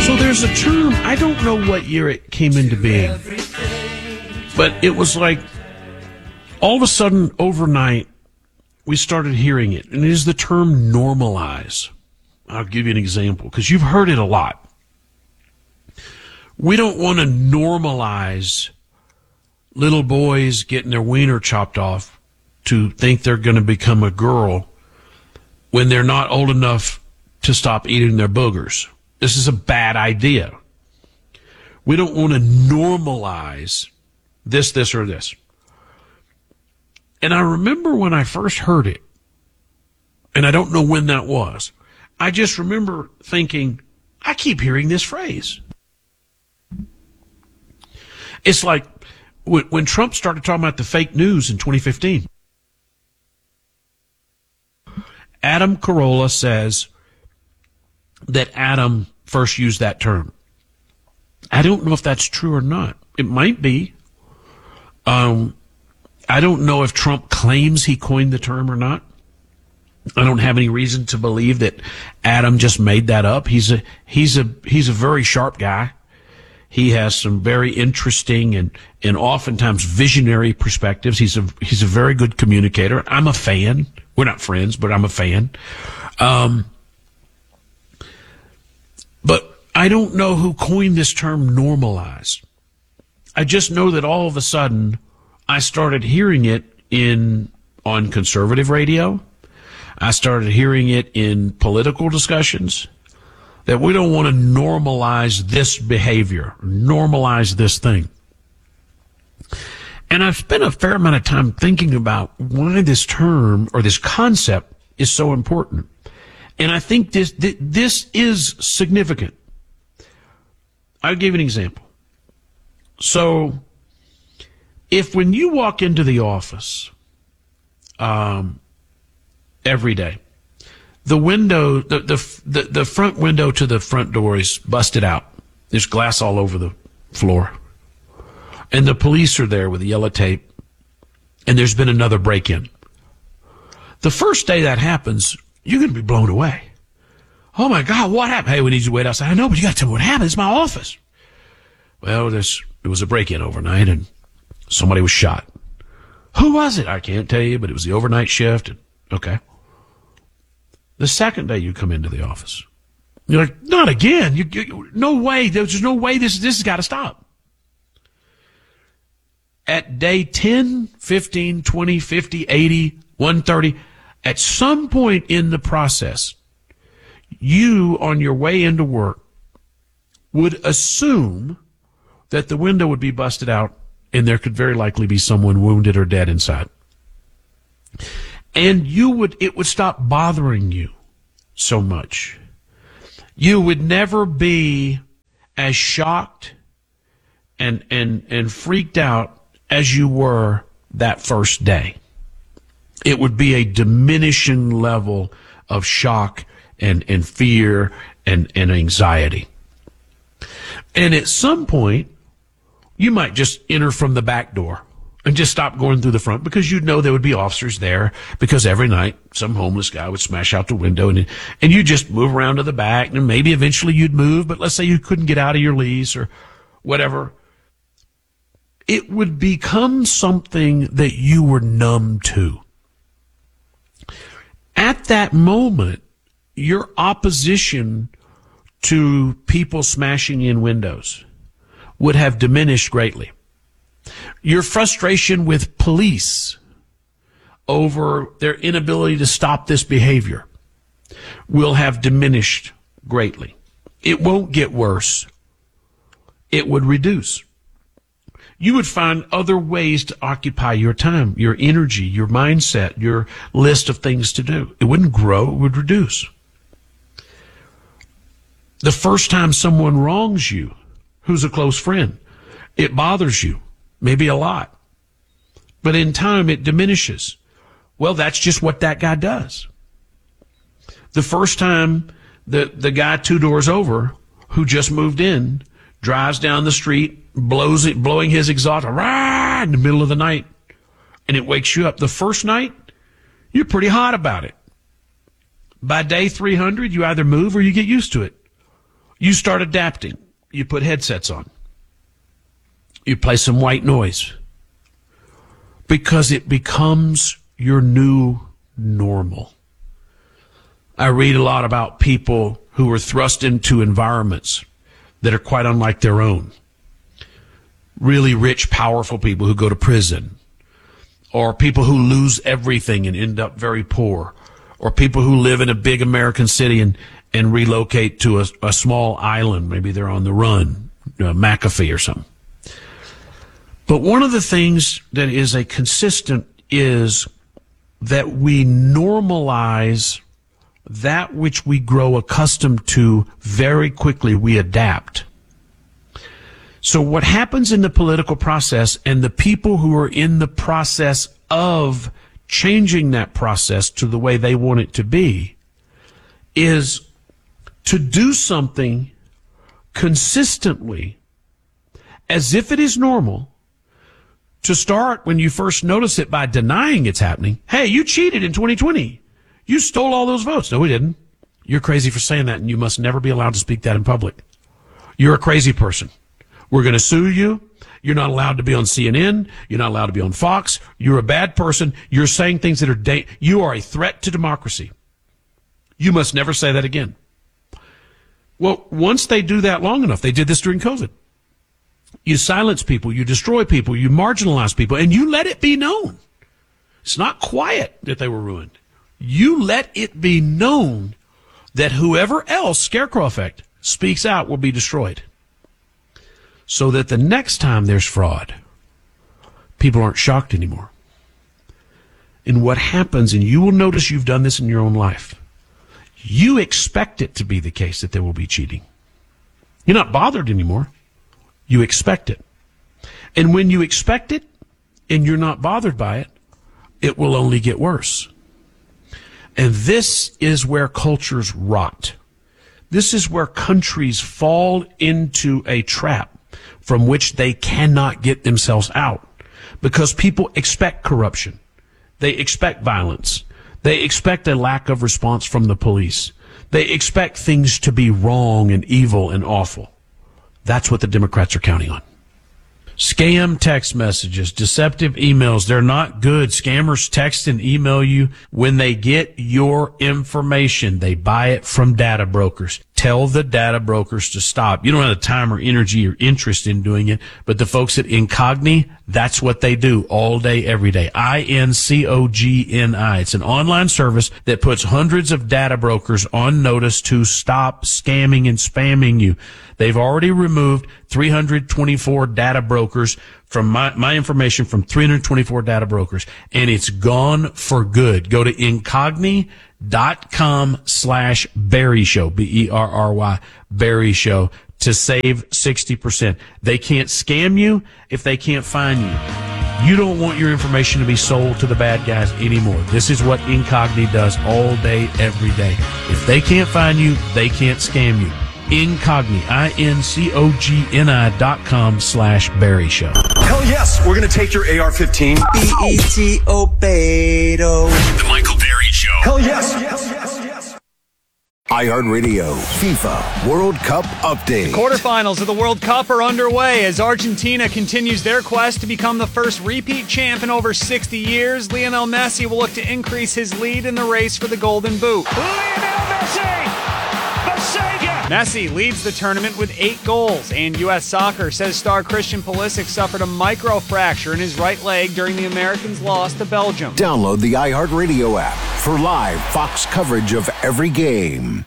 So there's a term, I don't know what year it came into being, but it was like all of a sudden overnight we started hearing it, and it is the term normalize. I'll give you an example because you've heard it a lot. We don't want to normalize little boys getting their wiener chopped off to think they're going to become a girl when they're not old enough to stop eating their boogers. This is a bad idea. We don't want to normalize this, or this. And I remember when I first heard it, and I don't know when that was, I just remember thinking, I keep hearing this phrase. It's like when Trump started talking about the fake news in 2015. Adam Carolla says that Adam first used that term. I don't know if that's true or not. It might be. I don't know if Trump claims he coined the term or not. I don't have any reason to believe that Adam just made that up. He's a very sharp guy. He has some very interesting and oftentimes visionary perspectives. He's a very good communicator. I'm a fan. We're not friends, but I'm a fan. But I don't know who coined this term normalize. I just know that all of a sudden I started hearing it on conservative radio. I started hearing it in political discussions, that we don't want to normalize this behavior, normalize this thing. And I've spent a fair amount of time thinking about why this term or this concept is so important. And I think this is significant. I'll give you an example. So if when you walk into the office every day, the window, the front window to the front door is busted out. There's glass all over the floor. And the police are there with the yellow tape. And there's been another break-in. The first day that happens, you're going to be blown away. Oh, my God, what happened? Hey, we need you to wait outside. I know, but you got to tell me what happened. It's my office. Well, it was a break-in overnight, and somebody was shot. Who was it? I can't tell you, but it was the overnight shift. Okay. The second day you come into the office, you're like, not again. No way. There's no way this has got to stop. At day 10, 15, 20, 50, 80, 130, at some point in the process, you, on your way into work, would assume that the window would be busted out and there could very likely be someone wounded or dead inside. And it would stop bothering you so much. You would never be as shocked and freaked out as you were that first day. It would be a diminishing level of shock and fear and anxiety. And at some point, you might just enter from the back door and just stop going through the front because you'd know there would be officers there because every night some homeless guy would smash out the window and you just move around to the back and maybe eventually you'd move, but let's say you couldn't get out of your lease or whatever. It would become something that you were numb to. At that moment, your opposition to people smashing in windows would have diminished greatly. Your frustration with police over their inability to stop this behavior will have diminished greatly. It won't get worse. It would reduce. You would find other ways to occupy your time, your energy, your mindset, your list of things to do. It wouldn't grow, it would reduce. The first time someone wrongs you, who's a close friend, it bothers you, maybe a lot. But in time, it diminishes. Well, that's just what that guy does. The first time the guy 2 doors over who just moved in drives down the street, blowing his exhaust rah, in the middle of the night, and it wakes you up. The first night, you're pretty hot about it. By day 300, you either move or you get used to it. You start adapting. You put headsets on. You play some white noise. Because it becomes your new normal. I read a lot about people who are thrust into environments that are quite unlike their own. Really rich, powerful people who go to prison, or people who lose everything and end up very poor, or people who live in a big American city and relocate to a small island. Maybe they're on the run, McAfee or something. But one of the things that is a consistent is that we normalize that which we grow accustomed to very quickly. We adapt. So what happens in the political process, and the people who are in the process of changing that process to the way they want it to be, is to do something consistently as if it is normal, to start when you first notice it by denying it's happening. Hey, you cheated in 2020. You stole all those votes. No, we didn't. You're crazy for saying that, and you must never be allowed to speak that in public. You're a crazy person. We're going to sue you. You're not allowed to be on CNN. You're not allowed to be on Fox. You're a bad person. You're saying things that are you are a threat to democracy. You must never say that again. Well, once they do that long enough, they did this during COVID. You silence people, you destroy people, you marginalize people, and you let it be known. It's not quiet that they were ruined. You let it be known that whoever else, scarecrow effect, speaks out will be destroyed. So that the next time there's fraud, people aren't shocked anymore. And what happens, and you will notice you've done this in your own life, you expect it to be the case that there will be cheating. You're not bothered anymore. You expect it. And when you expect it and you're not bothered by it, it will only get worse. And this is where cultures rot. This is where countries fall into a trap from which they cannot get themselves out, because people expect corruption. They expect violence. They expect a lack of response from the police. They expect things to be wrong and evil and awful. That's what the Democrats are counting on. Scam text messages, deceptive emails, they're not good. Scammers text and email you when they get your information. They buy it from data brokers. Tell the data brokers to stop. You don't have the time or energy or interest in doing it, but the folks at Incogni, that's what they do all day, every day. INCOGNI. It's an online service that puts hundreds of data brokers on notice to stop scamming and spamming you. They've already removed 324 data brokers from my information from 324 data brokers, and it's gone for good. Go to incogni.com/Berry Show, BERRY, Berry Show, to save 60%. They can't scam you if they can't find you. You don't want your information to be sold to the bad guys anymore. This is what Incogni does all day, every day. If they can't find you, they can't scam you. Incogni, INCOGNI.com/Berry Show. Hell yes, we're going to take your AR-15. BET Obedo. The Michael Berry Show. Hell yes. iHeartRadio FIFA World Cup update. Quarterfinals of the World Cup are underway as Argentina continues their quest to become the first repeat champ in over 60 years. Lionel Messi will look to increase his lead in the race for the Golden Boot. Lionel Messi, the savior. Messi leads the tournament with 8 goals, and U.S. Soccer says star Christian Pulisic suffered a microfracture in his right leg during the Americans' loss to Belgium. Download the iHeartRadio app for live Fox coverage of every game.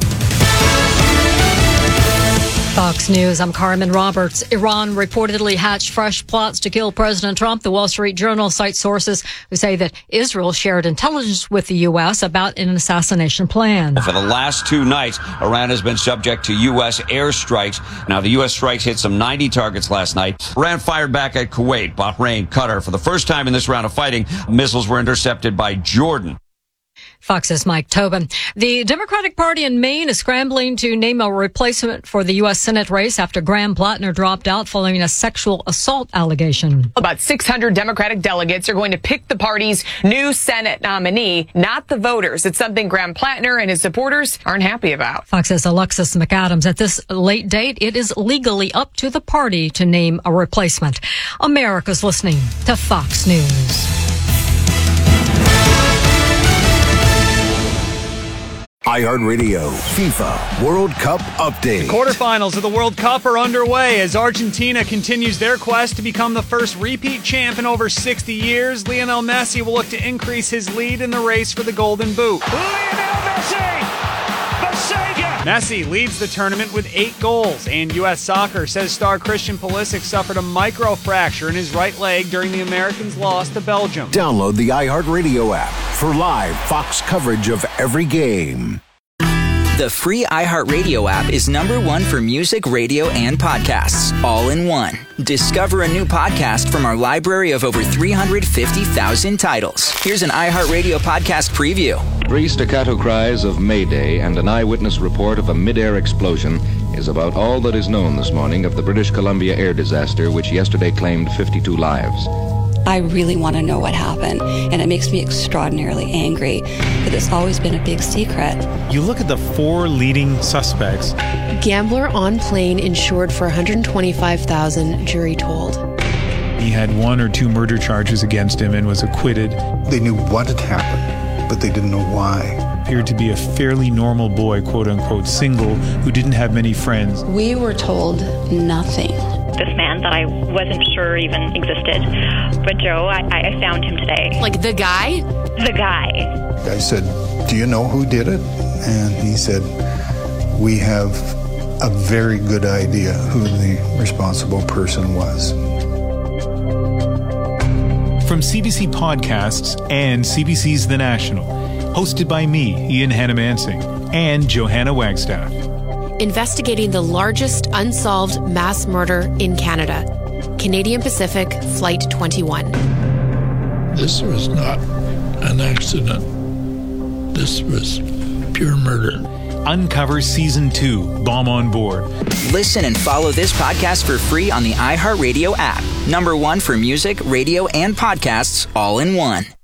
Fox News, I'm Carmen Roberts. Iran reportedly hatched fresh plots to kill President Trump. The Wall Street Journal cites sources who say that Israel shared intelligence with the U.S. about an assassination plan. For the last 2 nights, Iran has been subject to U.S. airstrikes. Now, the U.S. strikes hit some 90 targets last night. Iran fired back at Kuwait, Bahrain, Qatar. For the first time in this round of fighting, missiles were intercepted by Jordan. Fox's Mike Tobin. The Democratic Party in Maine is scrambling to name a replacement for the U.S. Senate race after Graham Plattner dropped out following a sexual assault allegation. About 600 Democratic delegates are going to pick the party's new Senate nominee, not the voters. It's something Graham Plattner and his supporters aren't happy about. Fox's Alexis McAdams. At this late date, it is legally up to the party to name a replacement. America's listening to Fox News. iHeartRadio FIFA World Cup update. The quarterfinals of the World Cup are underway as Argentina continues their quest to become the first repeat champ in over 60 years. Lionel Messi will look to increase his lead in the race for the Golden Boot. Lionel Messi! Messi leads the tournament with 8 goals, and U.S. Soccer says star Christian Pulisic suffered a microfracture in his right leg during the Americans' loss to Belgium. Download the iHeartRadio app for live Fox coverage of every game. The free iHeartRadio app is #1 for music, radio, and podcasts, all in one. Discover a new podcast from our library of over 350,000 titles. Here's an iHeartRadio podcast preview. 3 staccato cries of Mayday and an eyewitness report of a mid-air explosion is about all that is known this morning of the British Columbia air disaster, which yesterday claimed 52 lives. I really want to know what happened, and it makes me extraordinarily angry that it's always been a big secret. You look at the 4 leading suspects. Gambler on plane insured for $125,000, jury told. He had 1 or 2 murder charges against him and was acquitted. They knew what had happened, but they didn't know why. Appeared to be a fairly normal boy, quote-unquote, single, who didn't have many friends. We were told nothing. This man that I wasn't sure even existed. But Joe, I found him today. Like the guy? The guy. I said, "Do you know who did it?" And he said, "We have a very good idea who the responsible person was." From CBC Podcasts and CBC's The National, hosted by me, Ian Hannah-Mansing, and Johanna Wagstaff. Investigating the largest unsolved mass murder in Canada. Canadian Pacific Flight 21. This was not an accident. This was pure murder. Uncover Season 2, Bomb on Board. Listen and follow this podcast for free on the iHeartRadio app. #1 for music, radio, and podcasts, all in one.